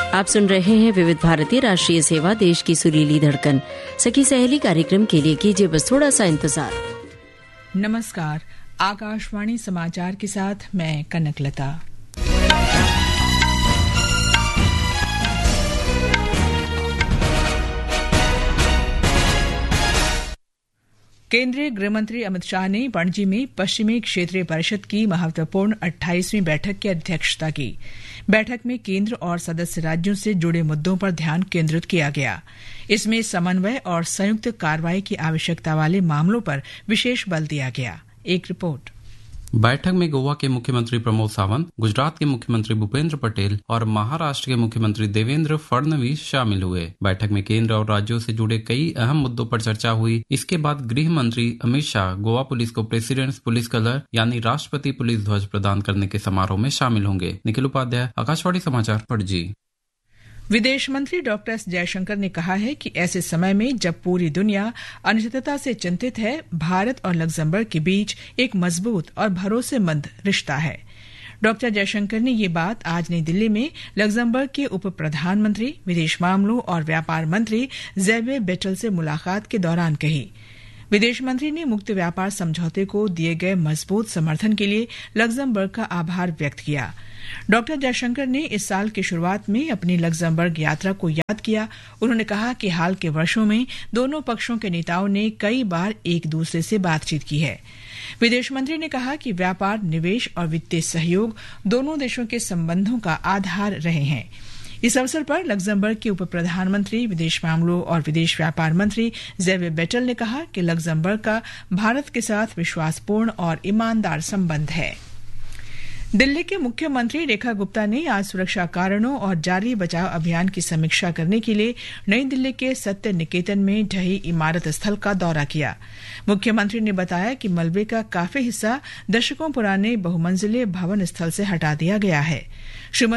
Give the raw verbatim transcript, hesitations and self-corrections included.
आप सुन रहे हैं विविध भारती राष्ट्रीय सेवा, देश की सुरीली धड़कन। सखी सहेली कार्यक्रम के लिए कीजिए बस थोड़ा सा इंतजार। नमस्कार, आकाशवाणी समाचार के साथ मैं कनकलता। केंद्रीय गृहमंत्री अमित शाह ने पणजी में पश्चिमी क्षेत्रीय परिषद की महत्वपूर्ण अट्ठाईसवीं बैठक की अध्यक्षता की। बैठक में केंद्र और सदस्य राज्यों से जुड़े मुद्दों पर ध्यान केंद्रित किया गया। इसमें समन्वय और संयुक्त कार्रवाई की आवश्यकता वाले मामलों पर विशेष बल दिया गया। एक रिपोर्ट। बैठक में गोवा के मुख्यमंत्री प्रमोद सावंत, गुजरात के मुख्यमंत्री भूपेंद्र पटेल और महाराष्ट्र के मुख्यमंत्री देवेंद्र फडणवीस शामिल हुए। बैठक में केंद्र और राज्यों से जुड़े कई अहम मुद्दों पर चर्चा हुई। इसके बाद गृह मंत्री अमित शाह गोवा पुलिस को प्रेसिडेंट्स पुलिस कलर यानी राष्ट्रपति पुलिस ध्वज प्रदान करने के समारोह में शामिल होंगे। निखिल उपाध्याय, आकाशवाणी समाचार, पणजी। विदेश मंत्री डॉक्टर एस जयशंकर ने कहा है कि ऐसे समय में जब पूरी दुनिया अनिश्चितता से चिंतित है, भारत और लग्जमबर्ग के बीच एक मजबूत और भरोसेमंद रिश्ता है। डॉक्टर जयशंकर ने ये बात आज नई दिल्ली में लग्जमबर्ग के उप प्रधानमंत्री, विदेश मामलों और व्यापार मंत्री ज़ेबे बेटल से मुलाकात के दौरान कही। विदेश मंत्री ने मुक्त व्यापार समझौते को दिए गए मजबूत समर्थन के लिए लग्जमबर्ग का आभार व्यक्त किया। डॉक्टर जयशंकर ने इस साल की शुरुआत में अपनी लग्जमबर्ग यात्रा को याद किया। उन्होंने कहा कि हाल के वर्षों में दोनों पक्षों के नेताओं ने कई बार एक दूसरे से बातचीत की है। विदेश मंत्री ने कहा कि व्यापार, निवेश और वित्तीय सहयोग दोनों देशों के संबंधों का आधार रहे हैं। इस अवसर पर लग्जमबर्ग के उप प्रधानमंत्री, विदेश मामलों और विदेश व्यापार मंत्री ज़ेबे बेटल ने कहा कि लग्जमबर्ग का भारत के साथ विश्वासपूर्ण और ईमानदार संबंध है। दिल्ली के मुख्यमंत्री रेखा गुप्ता ने आज सुरक्षा कारणों और जारी बचाव अभियान की समीक्षा करने के लिए नई दिल्ली के सत्य निकेतन में ढही इमारत स्थल का दौरा किया। मुख्यमंत्री ने बताया कि मलबे का काफी हिस्सा दशकों पुराने बहुमंजिले भवन स्थल से हटा दिया गया है।